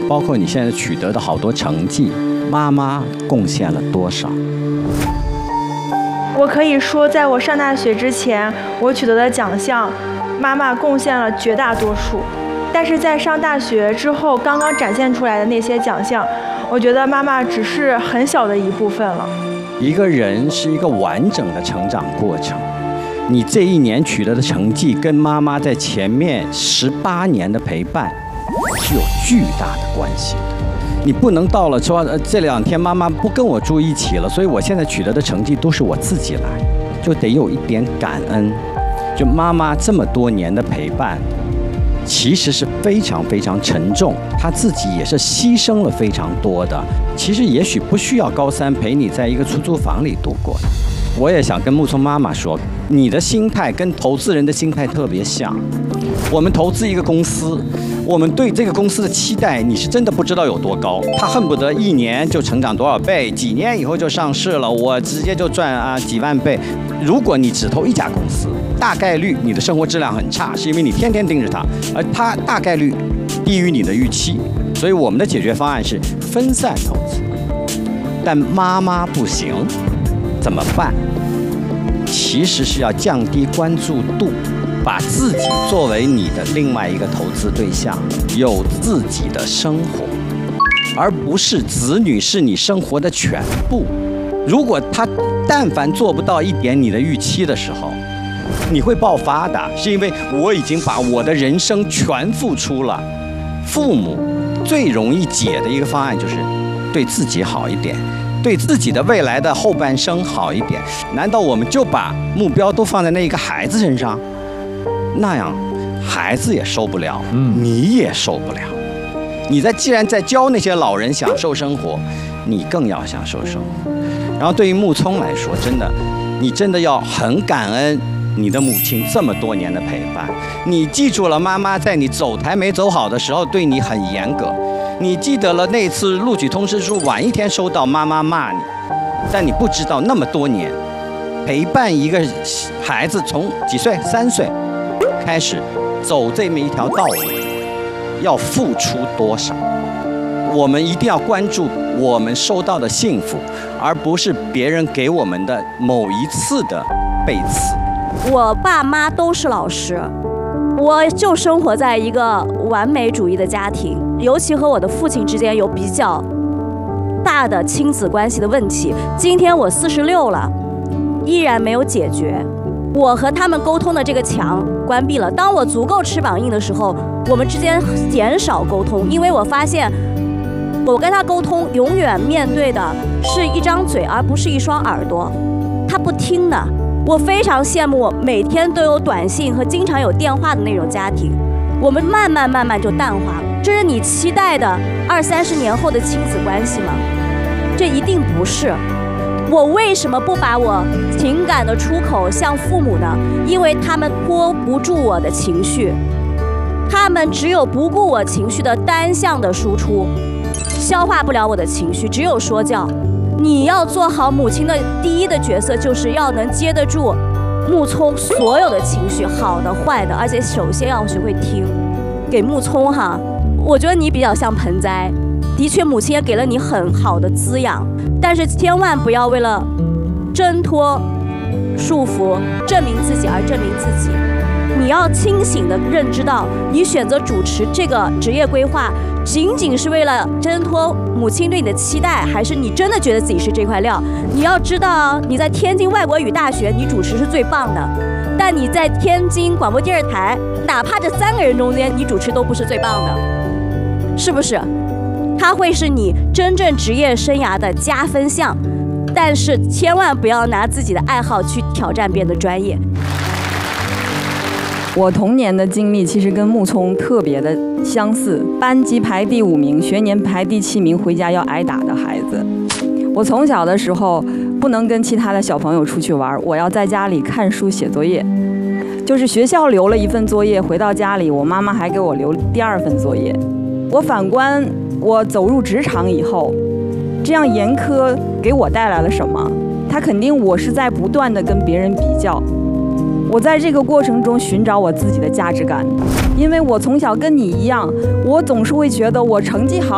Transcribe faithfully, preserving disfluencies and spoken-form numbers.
包括你现在取得的好多成绩，妈妈贡献了多少？ 我可以说，在我上大学之前，我取得的奖项，妈妈贡献了绝大多数。但是在上大学之后，刚刚展现出来的那些奖项，我觉得妈妈只是很小的一部分了。 一个人是一个完整的成长过程，你这一年取得的成绩，跟妈妈在前面十八年的陪伴是有巨大的关系的。你不能到了说，呃，这两天妈妈不跟我住一起了，所以我现在取得的成绩都是我自己来，就得有一点感恩。就妈妈这么多年的陪伴，其实是非常非常沉重，她自己也是牺牲了非常多的。其实也许不需要高三陪你在一个出租房里度过的。我也想跟木聪妈妈说，你的心态跟投资人的心态特别像。我们投资一个公司，我们对这个公司的期待，你是真的不知道有多高。他恨不得一年就成长多少倍，几年以后就上市了，我直接就赚啊几万倍。如果你只投一家公司，大概率你的生活质量很差，是因为你天天盯着它，而它大概率低于你的预期。所以我们的解决方案是分散投资。但妈妈不行，怎么办？其实是要降低关注度，把自己作为你的另外一个投资对象，有自己的生活，而不是子女是你生活的全部。如果他但凡做不到一点你的预期的时候，你会爆发的，是因为我已经把我的人生全付出了。父母最容易解的一个方案就是对自己好一点，对自己的未来的后半生好一点。难道我们就把目标都放在那一个孩子身上？那样孩子也受不了，你也受不了。你在既然在教那些老人享受生活，你更要享受生活。然后对于木聪来说，真的，你真的要很感恩你的母亲这么多年的陪伴。你记住了妈妈在你走台没走好的时候对你很严格，你记得了那次录取通知书晚一天收到妈妈骂你，但你不知道那么多年陪伴一个孩子从几岁三岁开始走这么一条道路要付出多少。我们一定要关注我们收到的幸福，而不是别人给我们的某一次的背刺。 我爸妈都是老师，我就生活在一个完美主义的家庭，尤其和我的父亲之间有比较大的亲子关系的问题。今天我四十六了，依然没有解决。我和他们沟通的这个墙关闭了。当我足够翅膀硬的时候，我们之间减少沟通，因为我发现我跟他沟通永远面对的是一张嘴，而不是一双耳朵。他不听的。我非常羡慕每天都有短信和经常有电话的那种家庭，我们慢慢慢慢就淡化了。这是你期待的二三十年后的亲子关系吗？这一定不是。我为什么不把我情感的出口向父母呢？因为他们拖不住我的情绪，他们只有不顾我情绪的单向的输出，消化不了我的情绪，只有说教。你要做好母亲的第一的角色，就是要能接得住木聪所有的情绪，好的坏的，而且首先要学会听。给木聪哈，我觉得你比较像盆栽，的确母亲也给了你很好的滋养，但是千万不要为了挣脱束缚证明自己而证明自己。你要清醒地认知到，你选择主持这个职业规划仅仅是为了挣脱母亲对你的期待，还是你真的觉得自己是这块料？你要知道，你在天津外国语大学你主持是最棒的，但你在天津广播电视台，哪怕这三个人中间你主持都不是最棒的，是不是？它会是你真正职业生涯的加分项，但是千万不要拿自己的爱好去挑战别人的专业。 我童年的经历其实跟木聪特别的相似，班级排第五名，学年排第七名，回家要挨打的孩子。我从小的时候不能跟其他的小朋友出去玩，我要在家里看书写作业。就是学校留了一份作业，回到家里，我妈妈还给我留第二份作业。我反观我走入职场以后，这样严苛给我带来了什么？它肯定我是在不断的跟别人比较。我在这个过程中寻找我自己的价值感，因为我从小跟你一样，我总是会觉得我成绩好。